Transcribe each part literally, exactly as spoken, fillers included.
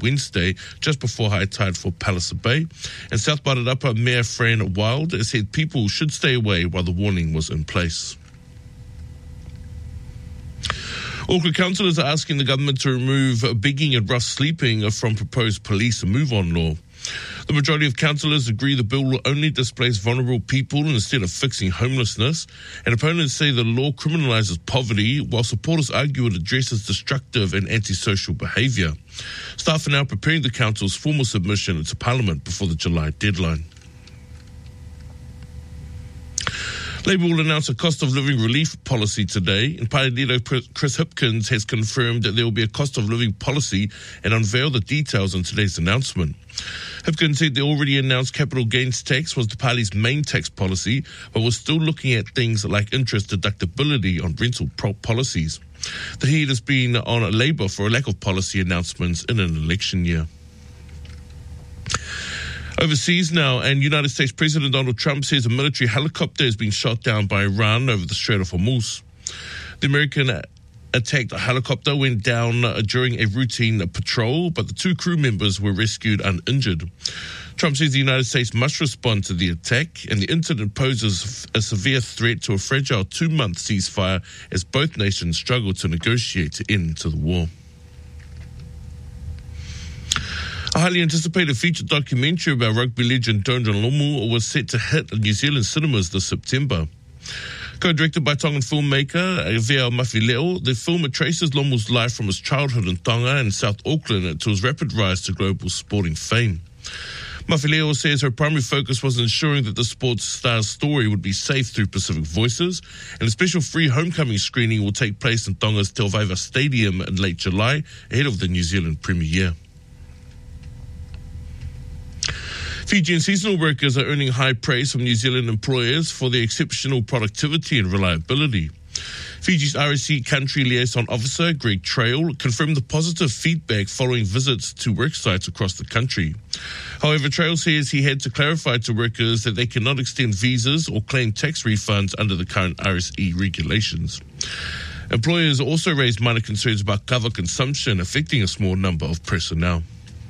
Wednesday, just before high tide for Palliser Bay. And South Bairarapa Mayor Fran Wild said people should stay away while the warning was in place. Auckland councillors are asking the government to remove begging and rough sleeping from proposed police move-on law. The majority of councillors agree the bill will only displace vulnerable people instead of fixing homelessness, and opponents say the law criminalises poverty, while supporters argue it addresses destructive and antisocial behaviour. Staff are now preparing the council's formal submission to Parliament before the July deadline. Labour will announce a cost of living relief policy today, and Party leader Chris Hipkins has confirmed that there will be a cost of living policy and unveiled the details in today's announcement. Hipkins said the already announced capital gains tax was the party's main tax policy, but was still looking at things like interest deductibility on rental policies. The heat has been on Labour for a lack of policy announcements in an election year. Overseas now, and United States President Donald Trump says a military helicopter has been shot down by Iran over the Strait of Hormuz. The American attacked helicopter went down during a routine patrol, but the two crew members were rescued uninjured. Trump says the United States must respond to the attack, and the incident poses a severe threat to a fragile two-month ceasefire as both nations struggle to negotiate to end to the war. A highly anticipated feature documentary about rugby legend Tonga Lomu was set to hit New Zealand cinemas this September. Co-directed by Tongan filmmaker Vea Mafileo, the film traces Lomu's life from his childhood in Tonga and South Auckland to his rapid rise to global sporting fame. Mafileo says her primary focus was ensuring that the sports star's story would be safe through Pacific Voices, and a special free homecoming screening will take place in Tonga's Te Waiwa Stadium in late July, ahead of the New Zealand premiere. Fijian seasonal workers are earning high praise from New Zealand employers for their exceptional productivity and reliability. Fiji's R S C Country Liaison Officer, Greg Trail, confirmed the positive feedback following visits to work sites across the country. However, Trail says he had to clarify to workers that they cannot extend visas or claim tax refunds under the current R S E regulations. Employers also raised minor concerns about cover consumption affecting a small number of personnel.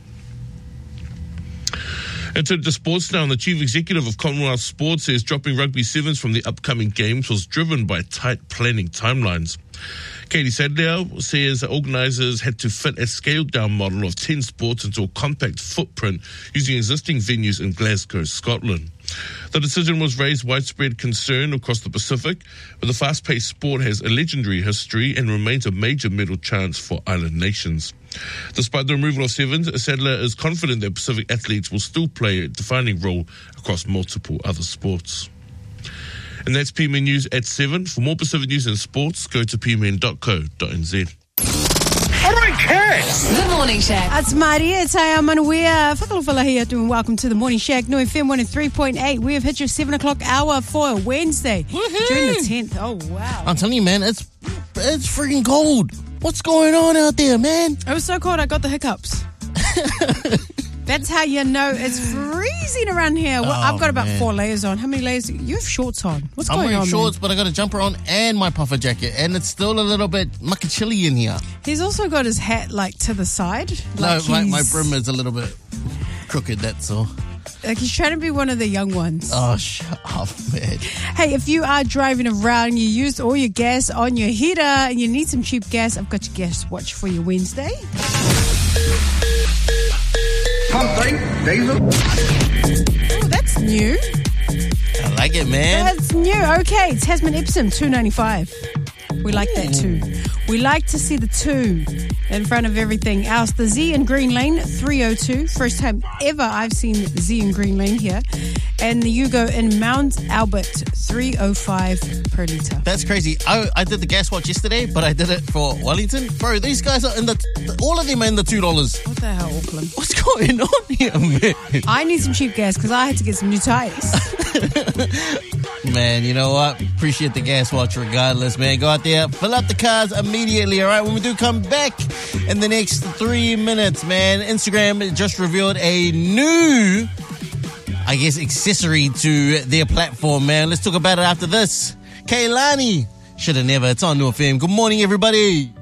And to the sports now, and the chief executive of Commonwealth Sports says dropping rugby sevens from the upcoming games was driven by tight planning timelines. Katie Sadler says organisers had to fit a scaled-down model of ten sports into a compact footprint using existing venues in Glasgow, Scotland. The decision was raised widespread concern across the Pacific, but the fast-paced sport has a legendary history and remains a major medal chance for island nations. Despite the removal of sevens, Sadler is confident that Pacific athletes will still play a defining role across multiple other sports. And that's P M N News at seven. For more Pacific news and sports, go to p m n dot co dot n z. The Morning Shack. It's Maria, it's Haya Manuia. Whakalawhala here, and welcome to the Morning Shack. New F M one oh three point eight. We have hit your seven o'clock hour for a Wednesday. Woohoo! June the tenth. Oh, wow. I'm telling you, man, it's it's freaking cold. What's going on out there, man? It was so cold, I got the hiccups. That's how you know it's freezing around here. Well, Oh, I've got about man. four layers on. How many layers? You have shorts on. What's I'm going wearing on, shorts, man? but I got a jumper on and my puffer jacket, and it's still a little bit mucky chilly in here. He's also got his hat, like, to the side. No, Like my, my he's- brim is a little bit crooked, that's all. Like he's trying to be one of the young ones. Oh, shut up, man. Hey, if you are driving around, you used all your gas on your heater, and you need some cheap gas, I've got your gas watch for you Wednesday. Something, diesel. Oh, that's new. I like it, man. That's new. Okay, Tasman Epsom, two ninety-five. We like that too. We like to see the two in front of everything else. The Z in Green Lane, three oh two. First time ever I've seen Z in Green Lane here. And the Yugo in Mount Albert, three oh five per litre. That's crazy. I, I did the gas watch yesterday, but I did it for Wellington. Bro, these guys are in the... All of them are in the two dollars. What the hell, Auckland? What's going on here, man? I need some cheap gas because I had to get some new tyres. Man, you know what? Appreciate the gas watch regardless, man. Go out there, fill up the cars immediately, all right? When we do come back in the next three minutes, man, Instagram just revealed a new, I guess, accessory to their platform, man. Let's talk about it after this. Kaylani, shoulda never. It's on New F M. Good morning, everybody.